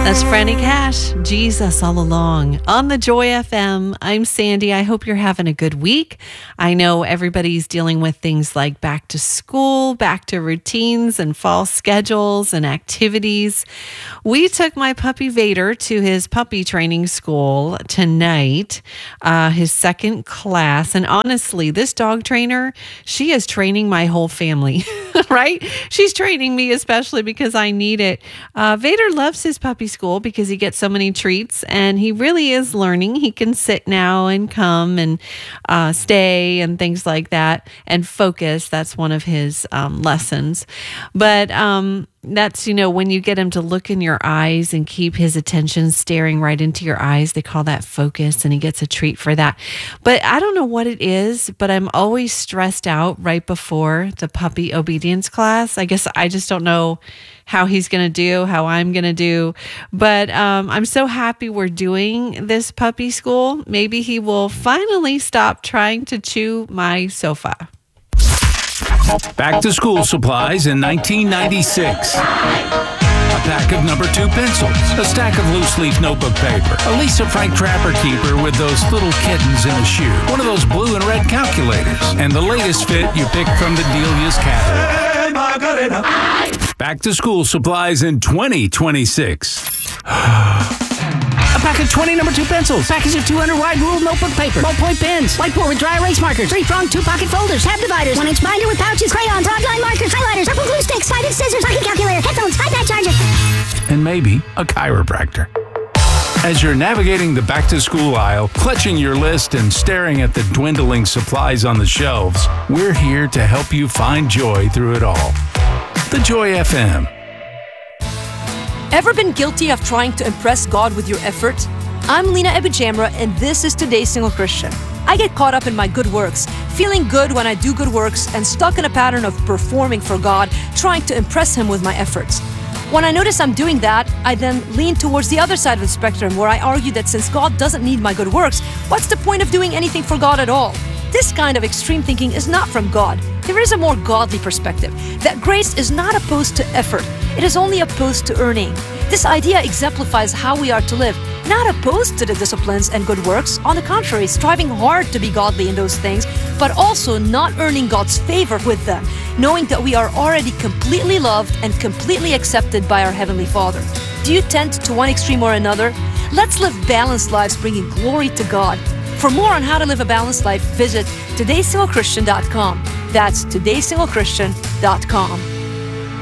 That's Franny Cash, Jesus All Along. On the Joy FM, I'm Sandy. I hope you're having a good week. I know everybody's dealing with things like back to school, back to routines and fall schedules and activities. We took my puppy Vader to his puppy training school tonight, his second class. And honestly, this dog trainer, she is training my whole family, right? She's training me especially because I need it. Vader loves his puppy school because he gets so many treats and he really is learning. He can sit now and come and stay and things like that and focus. That's one of his lessons. But that's, when you get him to look in your eyes and keep his attention staring right into your eyes, they call that focus, and he gets a treat for that. But I don't know what it is, but I'm always stressed out right before the puppy obedience class. I guess I just don't know how he's going to do, how I'm going to do. But I'm so happy we're doing this puppy school. Maybe he will finally stop trying to chew my sofa. Back to school supplies in 1996. A pack of number 2 pencils, a stack of loose leaf notebook paper, a Lisa Frank Trapper keeper with those little kittens in a shoe, one of those blue and red calculators, and the latest fit you picked from the Delia's catalog. Back to school supplies in 2026. A pack of 20 number 2 pencils, package of 200 wide ruled notebook paper, ballpoint pens, whiteboard with dry erase markers, 3-pronged 2-pocket folders, tab dividers, 1-inch binder with pouches, crayons, broadline markers, highlighters, purple glue sticks, 5-inch scissors, pocket calculator, headphones, iPad charger, and maybe a chiropractor. As you're navigating the back-to-school aisle, clutching your list and staring at the dwindling supplies on the shelves, we're here to help you find joy through it all. The Joy FM. Ever been guilty of trying to impress God with your effort? I'm Lena Ebijamra, and this is Today's Single Christian. I get caught up in my good works, feeling good when I do good works, and stuck in a pattern of performing for God, trying to impress Him with my efforts. When I notice I'm doing that, I then lean towards the other side of the spectrum, where I argue that since God doesn't need my good works, what's the point of doing anything for God at all? This kind of extreme thinking is not from God. There is a more godly perspective, that grace is not opposed to effort. It is only opposed to earning. This idea exemplifies how we are to live, not opposed to the disciplines and good works. On the contrary, striving hard to be godly in those things, but also not earning God's favor with them, knowing that we are already completely loved and completely accepted by our Heavenly Father. Do you tend to one extreme or another? Let's live balanced lives, bringing glory to God. For more on how to live a balanced life, visit todaysinglechristian.com. That's todaysinglechristian.com.